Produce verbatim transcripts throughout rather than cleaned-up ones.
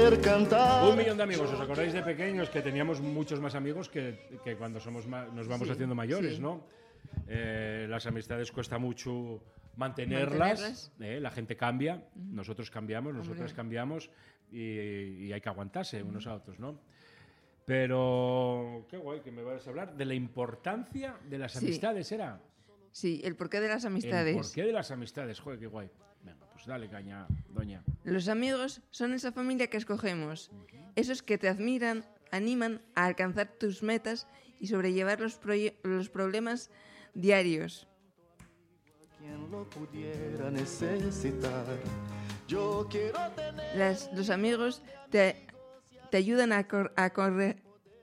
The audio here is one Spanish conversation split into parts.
poder cantar. Un millón de amigos. ¿Os acordáis de pequeños que teníamos muchos más amigos que, que cuando somos ma- nos vamos Sí, haciendo mayores, sí. ¿no? Eh, las amistades cuesta mucho mantenerlas. Mantenerlas. eh, la gente cambia, nosotros cambiamos, nosotras Hombre. cambiamos y, y hay que aguantarse unos a otros, ¿no? Pero qué guay que me vas a hablar de la importancia de las Sí. amistades, ¿era? Sí, el porqué de las El amistades. porqué de las amistades, joder, qué guay. Venga, pues dale caña, doña. Los amigos son esa familia que escogemos, esos que te admiran, animan a alcanzar tus metas y sobrellevar los, proye- los problemas diarios. Quien lo pudiera necesitar. Yo quiero tener. Las- los amigos te, te ayudan a, cor- a correr,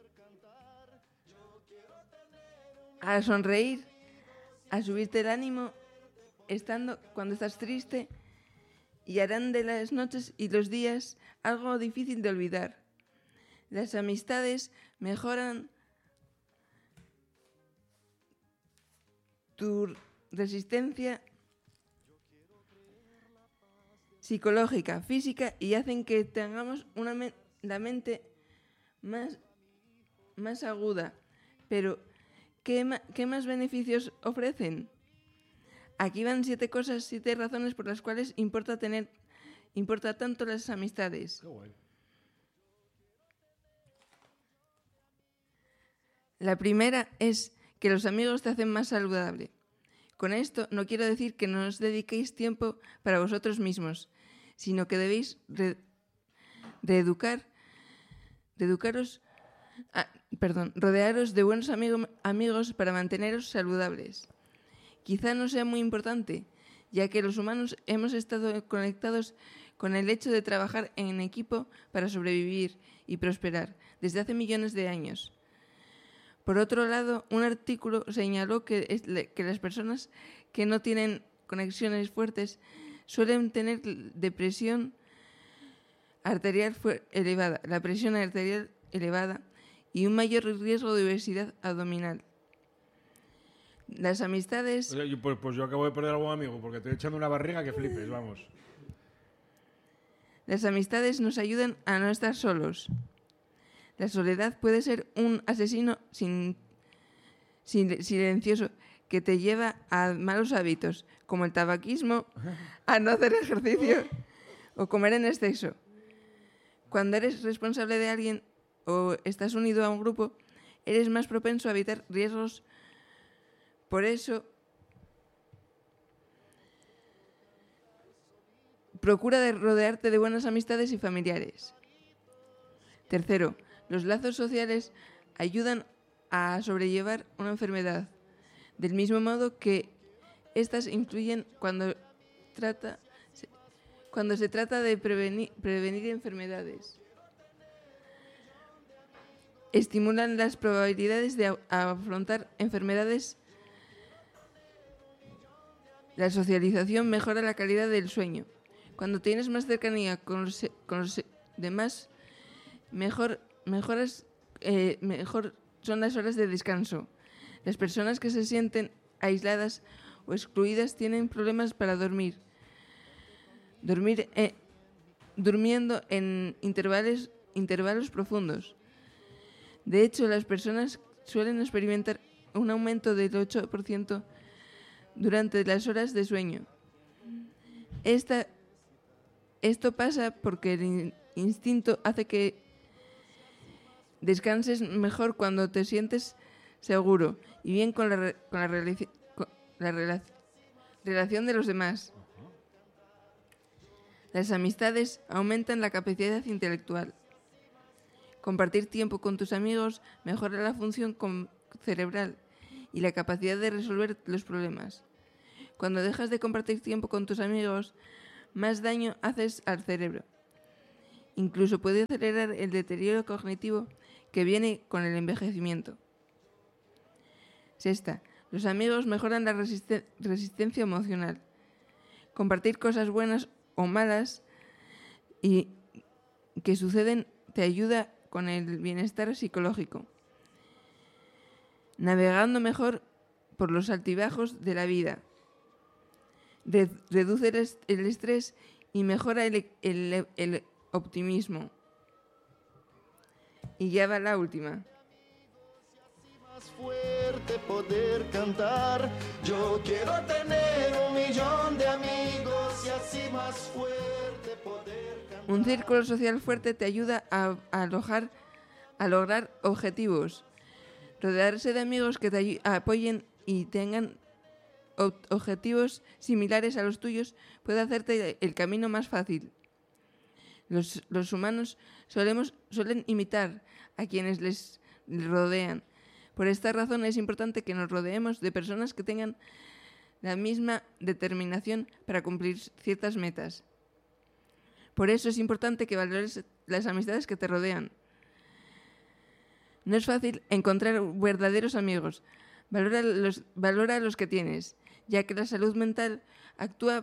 a sonreír, a subirte el ánimo estando cuando estás triste y harán de las noches y los días algo difícil de olvidar. Las amistades mejoran tu resistencia psicológica, física y hacen que tengamos una men- la mente más, más aguda. Pero, ¿qué, ma- ¿qué más beneficios ofrecen? Aquí van siete cosas, siete razones por las cuales importa tener, importa tanto las amistades. Qué guay. La primera es que los amigos te hacen más saludable. Con esto no quiero decir que no os dediquéis tiempo para vosotros mismos, sino que debéis re- reeducar, reeducaros, ah, perdón, rodearos de buenos amigo- amigos para manteneros saludables. Quizá no sea muy importante, ya que los humanos hemos estado conectados con el hecho de trabajar en equipo para sobrevivir y prosperar desde hace millones de años. Por otro lado, un artículo señaló que, es- le- que las personas que no tienen conexiones fuertes suelen tener depresión arterial fuer- elevada, la presión arterial elevada y un mayor riesgo de obesidad abdominal. Las amistades, O sea, yo, pues, pues yo acabo de perder a algún amigo porque estoy echando una barriga que flipes, vamos. las amistades nos ayudan a no estar solos. La soledad puede ser un asesino sin, sin- silencioso que te lleva a malos hábitos, como el tabaquismo, a no hacer ejercicio o comer en exceso. Cuando eres responsable de alguien o estás unido a un grupo, eres más propenso a evitar riesgos. Por eso, procura de rodearte de buenas amistades y familiares. Tercero, los lazos sociales ayudan a sobrellevar una enfermedad, del mismo modo que estas influyen cuando, trata, se- cuando se trata de prevenir, prevenir enfermedades. Estimulan las probabilidades de a- afrontar enfermedades. La socialización mejora la calidad del sueño. Cuando tienes más cercanía con los, con los demás, mejor, mejoras, eh, mejor son las horas de descanso. Las personas que se sienten aisladas o excluidas tienen problemas para dormir. Dormir eh, durmiendo en intervalos, intervalos profundos. De hecho, las personas suelen experimentar un aumento del ocho por ciento durante las horas de sueño. Esta, esto pasa porque el in- instinto hace que descanses mejor cuando te sientes seguro y bien con la, re- con la, realici- con la rela- relación de los demás. Las amistades aumentan la capacidad intelectual. Compartir tiempo con tus amigos mejora la función com- cerebral y la capacidad de resolver los problemas. Cuando dejas de compartir tiempo con tus amigos, más daño haces al cerebro. Incluso puede acelerar el deterioro cognitivo que viene con el envejecimiento. Sexta, los amigos mejoran la resiste- resistencia emocional. Compartir cosas buenas o malas y que suceden te ayuda con el bienestar psicológico. Navegando mejor por los altibajos de la vida. Re- reduce el, est- el estrés y mejora el, el- el optimismo. Y ya va la última. Más fuerte poder cantar. Yo quiero tener un millón de amigos y así más fuerte poder cantar. Un círculo social fuerte te ayuda a, a, alojar, a lograr objetivos. Rodearse de amigos que te ayu- apoyen y tengan ob- objetivos similares a los tuyos puede hacerte el camino más fácil. Los, los humanos solemos, suelen imitar a quienes les rodean. Por esta razón es importante que nos rodeemos de personas que tengan la misma determinación para cumplir ciertas metas. Por eso es importante que valores las amistades que te rodean. No es fácil encontrar verdaderos amigos. Valora los, valora los que tienes, ya que la salud mental actúa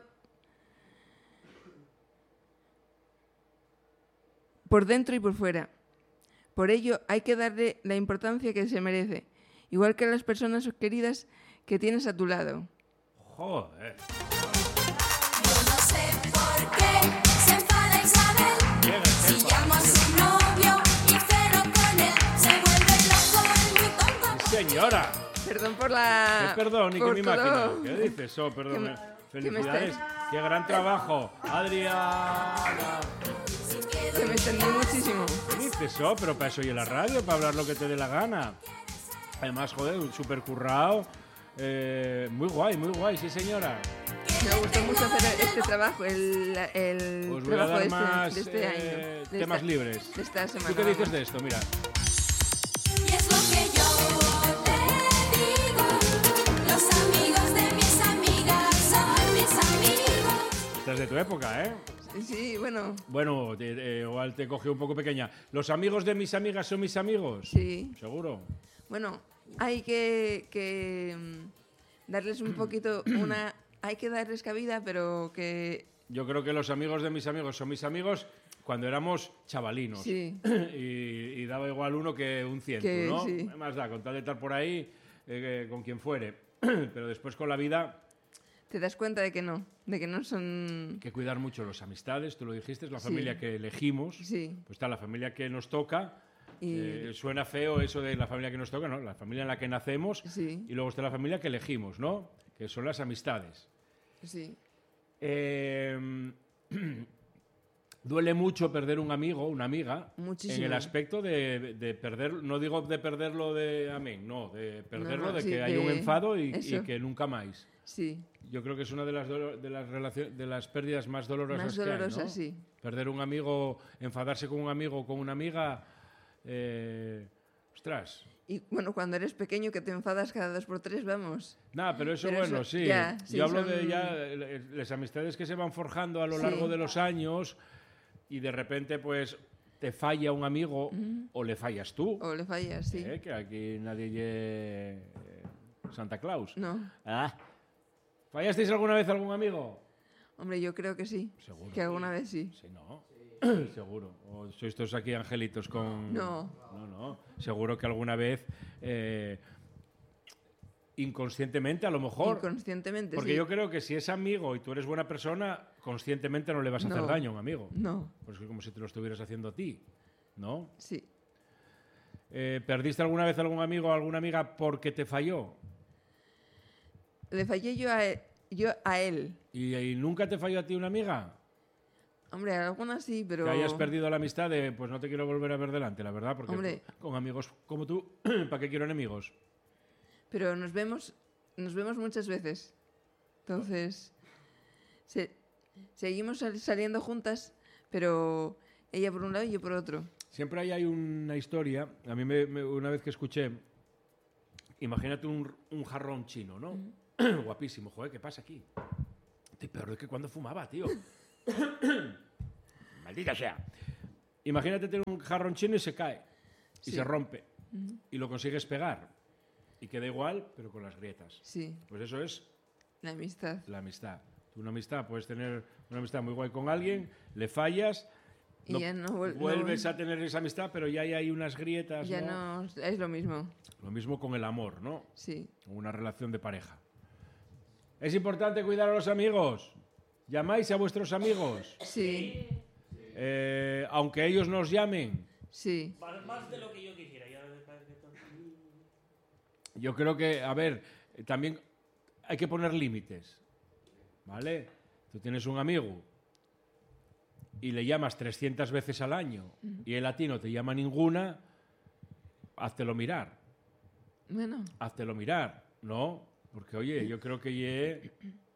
por dentro y por fuera. Por ello, hay que darle la importancia que se merece, igual que a las personas queridas que tienes a tu lado. Joder. Yo no sé por qué se enfada Isabel. Si llamo a su novio y ceno con él, se vuelve loco y muy tonto. Señora. Perdón por la... ¿Qué perdón? Ni que por mi todo. máquina. ¿Qué dices? Oh, perdón. Que me- Felicidades. que me Qué gran trabajo. Adriana. Que me extendí muchísimo. ¿Qué dices? Oh, pero para eso y en la radio, para hablar lo que te dé la gana. Además, joder, súper currado. Eh, muy guay, muy guay, sí señora. Me gustó mucho hacer este trabajo, el, el Os voy a trabajo dar de este, más de este eh, año. De temas esta- libres. De esta semana. ¿Tú qué dices vamos. de esto? Mira. Y es lo que yo te digo. Los amigos de mis amigas son mis amigos. Esta es de tu época, ¿eh? Sí, bueno, Bueno, te- eh, igual te cogió un poco pequeña. ¿Los amigos de mis amigas son mis amigos? sí. ¿Seguro? Bueno, hay que, que mm, darles un poquito una... Hay que darles cabida, pero que... Yo creo que los amigos de mis amigos son mis amigos cuando éramos chavalinos. Sí. Y, y daba igual uno que un ciento, Que ¿no? sí. Más da, con tal de estar por ahí, eh, con quien fuere. Pero después con la vida, Te das cuenta de que no, de que no son... hay que cuidar mucho las amistades, tú lo dijiste, es la Sí. familia que elegimos. Sí. Pues está la familia que nos toca. Y- Eh, suena feo eso de la familia que nos toca, ¿no? La familia en la que nacemos. Sí. Y luego está la familia que elegimos, ¿no? Que son las amistades. Sí, Eh, duele mucho perder un amigo, una amiga, Muchísimo. en el aspecto de, de- de perder, no digo de perderlo de amén, no, de perderlo no, de sí, que hay de- un enfado y, y eso. que nunca más. sí. Yo creo que es una de las, dolo- de las, relacio- de las pérdidas más dolorosas Más que hay, ¿no? dolorosas, sí. Perder un amigo, enfadarse con un amigo o con una amiga, eh, ostras. Y bueno, cuando eres pequeño que te enfadas cada dos por tres, vamos. Nada, pero eso, Pero bueno, eso, sí. ya, sí, Yo hablo son- de ya eh, las amistades que se van forjando a lo Sí. largo de los años y de repente, pues, te falla un amigo o le fallas tú. O le fallas, sí. ¿eh? Que aquí nadie lle- Santa Claus. No. Ah. ¿Fallasteis alguna vez a algún amigo? Hombre, yo creo que sí. Seguro. Que alguna vez sí. Sí, no. Seguro. O sois todos aquí angelitos con... No. No, no. Seguro que alguna vez, eh, inconscientemente a lo mejor... Inconscientemente, Porque sí. yo creo que si es amigo y tú eres buena persona, conscientemente no le vas a hacer No. daño a un amigo. No, Pues es como si te lo estuvieras haciendo a ti, ¿no? sí. Eh, ¿Perdiste alguna vez a algún amigo o alguna amiga porque te falló? Le fallé yo a él. Yo a él. ¿Y, y nunca te falló a ti una amiga? Hombre, algunas sí, pero... Que hayas perdido la amistad de, pues no te quiero volver a ver delante, la verdad, porque Hombre. con amigos como tú, ¿para qué quiero enemigos? Pero nos vemos, nos vemos muchas veces. Entonces, se- seguimos sal- saliendo juntas, pero ella por un lado y yo por otro. Siempre ahí hay una historia, a mí me- me- una vez que escuché, imagínate un, un jarrón chino, ¿no? Guapísimo, joder, ¿qué pasa aquí? Estoy peor de que cuando fumaba, tío. Maldita sea. Imagínate tener un jarrón chino y se cae, y Sí. se rompe, y lo consigues pegar, y queda igual, pero con las grietas. Sí, Pues eso es la amistad. la amistad. Tú una amistad, puedes tener una amistad muy guay con alguien, le fallas, Y ya no vuel- no vuelves vuel- a tener esa amistad, pero ya hay, hay unas grietas, Ya ¿no? no, es lo mismo. Lo mismo con el amor, ¿no? Sí, Con una relación de pareja. Es importante cuidar a los amigos. ¿Llamáis a vuestros amigos? sí, Eh, aunque ellos nos llamen. sí. más, más de lo que yo quisiera. Ya me parece que todo- Yo creo que, a ver, eh, también hay que poner límites, ¿vale? Tú tienes un amigo y le llamas trescientas veces al año y él a ti no te llama ninguna, háztelo mirar, Bueno, háztelo mirar, ¿no? Porque, oye, yo creo que ye-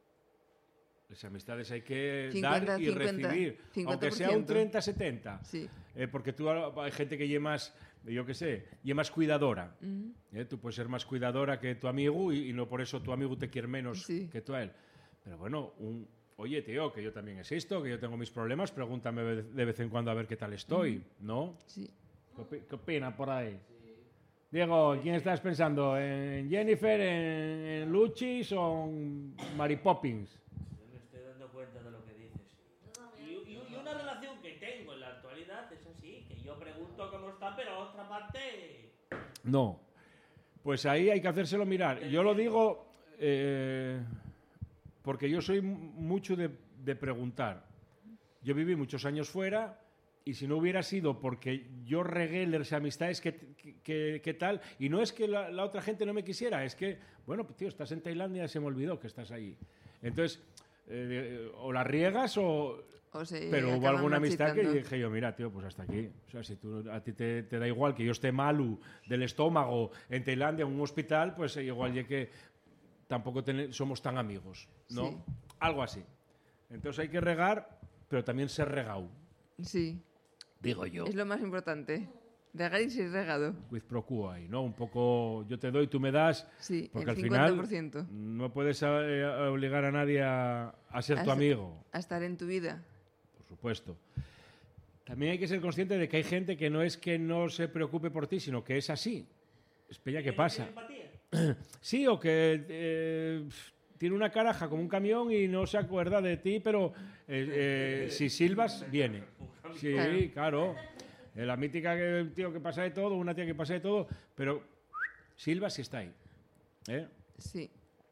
las amistades hay que cincuenta, dar y cincuenta, recibir, cincuenta aunque por sea un ciento. treinta setenta. sí. Eh, porque tú hay gente que lle más, yo qué sé, lle más cuidadora. Eh, tú puedes ser más cuidadora que tu amigo y, y no por eso tu amigo te quiere menos Sí. que tú a él. Pero bueno, un, oye, tío, que yo también existo, que yo tengo mis problemas, pregúntame de de vez en cuando a ver qué tal estoy, ¿no? Sí. ¿Qué, opi- qué opina por ahí? Diego, ¿quién estás pensando? ¿En Jennifer, en, en Luchis o en Mary Poppins? Yo me estoy dando cuenta de lo que dices. Y, y- y una relación que tengo en la actualidad es así, que yo pregunto cómo está, pero a otra parte... No. Pues ahí hay que hacérselo mirar. Yo lo digo eh, porque yo soy m- mucho de, de preguntar. Yo viví muchos años fuera y si no hubiera sido porque yo regué las amistades, ¿qué, qué, qué tal? Y no es que la, la otra gente no me quisiera, es que, bueno, pues, tío, estás en Tailandia, se me olvidó que estás allí. Entonces, eh, o la riegas o... O se Pero hubo acaban alguna amistad que marchitando. dije yo, mira, tío, pues hasta aquí. O sea, si tú, a ti te, te da igual que yo esté malo del estómago en Tailandia, en un hospital, pues eh, igual ya que tampoco tene- somos tan amigos, ¿no? Sí. Algo así. Entonces hay que regar, pero también ser regado, Sí, digo yo. es lo más importante. Regar y ser regado. With pro quo ahí, ¿no? Un poco yo te doy, tú me das, Sí, porque el al cincuenta final por ciento. no puedes eh, obligar a nadie a, a ser A tu ser- amigo. A estar en tu vida. Por supuesto. También hay que ser consciente de que hay gente que no es que no se preocupe por ti, sino que es así. Es peña que pasa. Empatía. Sí, o que eh, pf, tiene una caraja como un camión y no se acuerda de ti, pero eh, eh, si silbas, viene. Sí, Claro. claro. Eh, la mítica que un tío que pasa de todo, una tía que pasa de todo, pero silbas y está ahí. ¿Eh? Sí.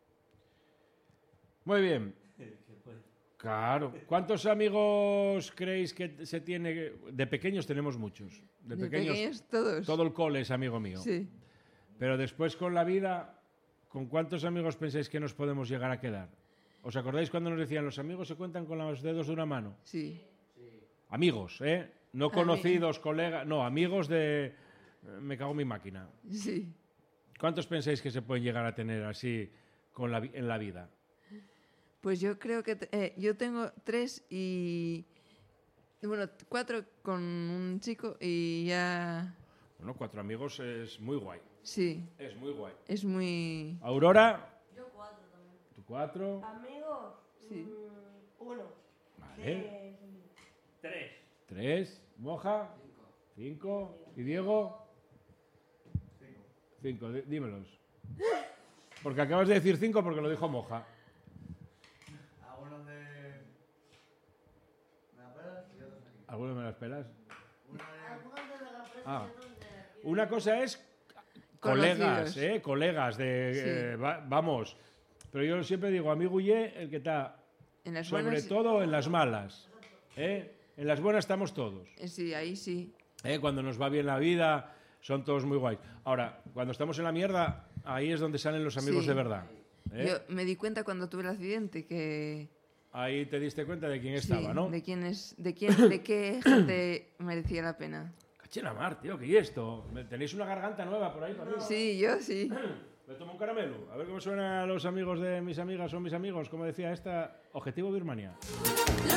Muy bien. Claro. ¿Cuántos amigos creéis que se tiene? De pequeños tenemos muchos. De, De pequeños, pequeños todos. todo el cole es amigo mío. Sí. Pero después con la vida, ¿con cuántos amigos pensáis que nos podemos llegar a quedar? ¿Os acordáis cuando nos decían los amigos se cuentan con los dedos de una mano? Sí. Amigos, ¿eh? No Ami- conocidos, colegas, no, amigos de... Me cago en mi máquina. Sí. ¿Cuántos pensáis que se pueden llegar a tener así con la vi- en la vida? Pues yo creo que te- eh, yo tengo tres y bueno, cuatro con un chico y ya Bueno, cuatro amigos es muy guay. sí, Es muy guay. es muy Aurora, Yo cuatro también. tú cuatro. Amigos, Sí. mm, uno. Vale. Eh, Tres. Tres. Moja. Cinco. ¿Y Diego? Cinco. Dí- dímelos. Porque acabas de decir cinco porque lo dijo Moja. Algunos de. ¿Me la pelas? Y otros aquí. ¿Alguno me las pelas? Uno de. algunos de Megapres Ah. y otros de... Una cosa es Conocidos. colegas, ¿eh? Colegas de... Sí. eh, va- vamos. Pero yo siempre digo, amigo y el que está en las sobre buenas. todo en las malas. ¿eh? En las buenas estamos todos. eh, Sí, ahí sí. ¿eh? Cuando nos va bien la vida, son todos muy guays. Ahora, cuando estamos en la mierda, ahí es donde salen los amigos Sí. de verdad. ¿eh? Yo me di cuenta cuando tuve el accidente que Ahí te diste cuenta de quién sí, estaba, ¿no? de quién es, de quién, de qué gente merecía la pena. Cachena mar, tío, ¿qué es esto? ¿Me- ¿Tenéis una garganta nueva por ahí para mí? Sí, yo sí. Me tomo un caramelo. A ver cómo suenan los amigos de mis amigas o mis amigos. Como decía esta, Objetivo Birmania.